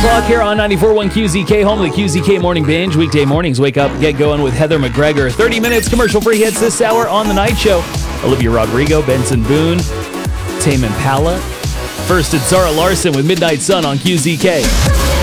o'clock here on 94.1 QZK, home of the QZK Morning Binge. Weekday mornings, wake up, get going with Heather McGregor. 30 minutes commercial-free hits this hour on The Night Show. Olivia Rodrigo, Benson Boone, Tame Impala. First, it's Zara Larson with Midnight Sun on QZK.